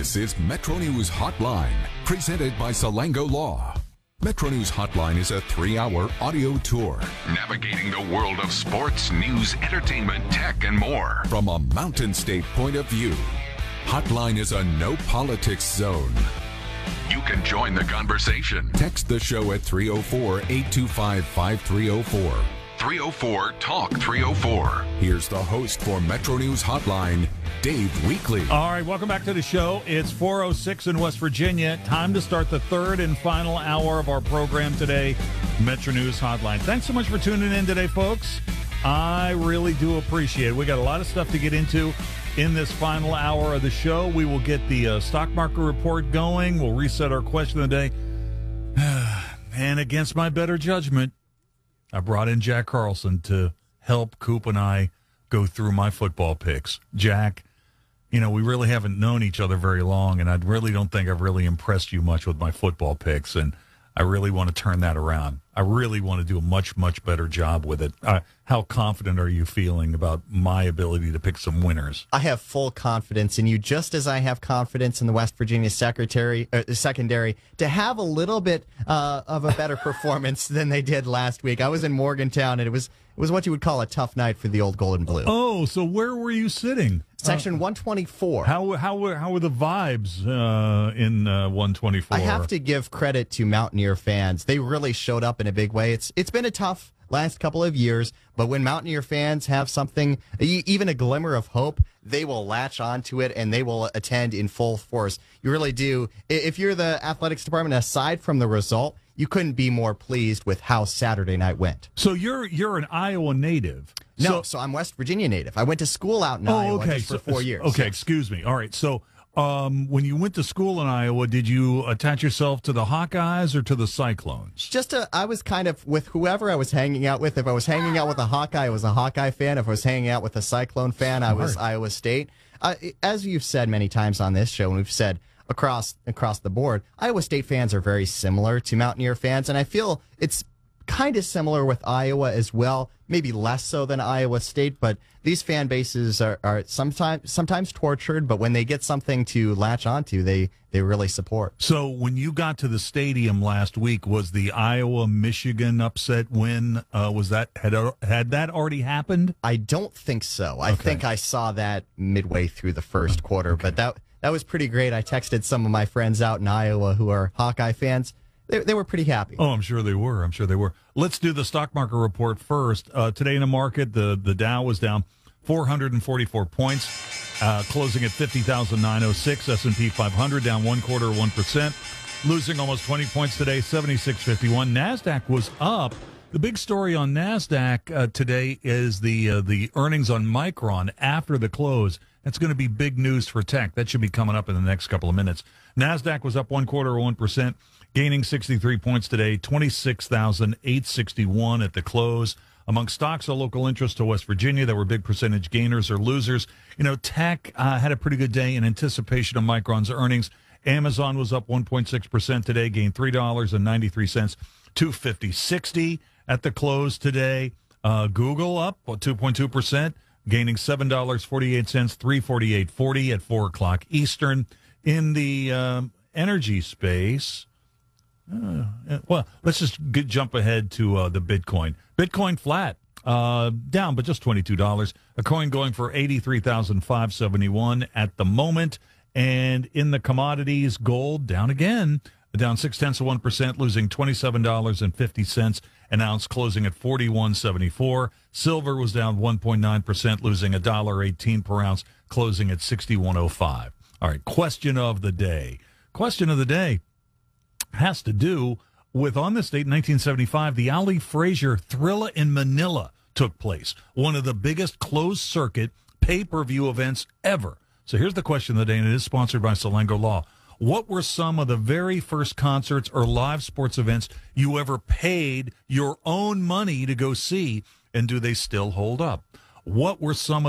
This is Metro News Hotline, presented by Salango Law. Metro News Hotline is a 3-hour audio tour navigating the world of sports, news, entertainment, tech, and more from a Mountain State point of view. Hotline is a no-politics zone. You can join the conversation. Text the show at 304-825-5304. 304-TALK-304. Here's the host for Metro News Hotline, Dave Weekley. All right, welcome back to the show. It's 4:06 in West Virginia. Time to start the third and final hour of our program today, Metro News Hotline. Thanks so much for tuning in today, folks. I really do appreciate it. We got a lot of stuff to get into in this final hour of the show. We will get the stock market report going. We'll reset our question of the day. And against my better judgment, I brought in Jack Carlson to help Coop and I go through my football picks. Jack, you know, we really haven't known each other very long, and I really don't think I've really impressed you much with my football picks, and I really want to turn that around. I really want to do a much, much better job with it. How confident are you feeling about my ability to pick some winners? I have full confidence in you, just as I have confidence in the West Virginia secondary to have a little bit of a better performance than they did last week. I was in Morgantown, and it was what you would call a tough night for the old Gold and Blue. Oh, so where were you sitting? Section 124. How were the vibes in 124? I have to give credit to Mountaineer fans. They really showed up in a big way. It's been a tough last couple of years, but when Mountaineer fans have something, even a glimmer of hope, they will latch onto it and they will attend in full force. You really do. If you're the athletics department, aside from the result, you couldn't be more pleased with how Saturday night went. So you're an Iowa native. No, so I'm West Virginia native. I went to school out in Iowa just for 4 years. Okay, excuse me. All right, so when you went to school in Iowa, did you attach yourself to the Hawkeyes or to the Cyclones? I was kind of with whoever I was hanging out with. If I was hanging out with a Hawkeye, I was a Hawkeye fan. If I was hanging out with a Cyclone fan, I was Iowa State. As you've said many times on this show, and we've said across the board, Iowa State fans are very similar to Mountaineer fans, and I feel it's kind of similar with Iowa as well, maybe less so than Iowa State, but these fan bases are sometimes tortured, but when they get something to latch onto, they really support. So when you got to the stadium last week, was the Iowa-Michigan upset win, had that already happened? I don't think so. I think I saw that midway through the first quarter, but that was pretty great. I texted some of my friends out in Iowa who are Hawkeye fans. They were pretty happy. Oh, I'm sure they were. Let's do the stock market report first. Today in the market, the Dow was down 444 points, closing at 50,906. S&P 500 down 1/4%, losing almost 20 points today, 76.51. NASDAQ was up. The big story on NASDAQ today is the earnings on Micron after the close. That's going to be big news for tech. That should be coming up in the next couple of minutes. NASDAQ was up 1/4%, gaining 63 points today, 26,861 at the close. Among stocks of local interest to West Virginia, there were big percentage gainers or losers. You know, tech had a pretty good day in anticipation of Micron's earnings. Amazon was up 1.6% today, gained $3.93, $250.60 at the close today. Google up 2.2%. Gaining $7.48, $348.40 at 4 o'clock Eastern. In the energy space, well, let's just jump ahead to the Bitcoin. Bitcoin flat, down, but just $22. A coin going for $83,571 at the moment. And in the commodities, gold down again, down 0.6%, losing $27.50 an ounce, closing at $41.74. Silver was down 1.9%, losing $1.18 per ounce, closing at $61.05. All right, question of the day. Question of the day has to do with, on this date, 1975, the Ali Frazier Thrilla in Manila took place, one of the biggest closed-circuit pay-per-view events ever. So here's the question of the day, and it is sponsored by Salango Law. What were some of the very first concerts or live sports events you ever paid your own money to go see, and do they still hold up? What were some of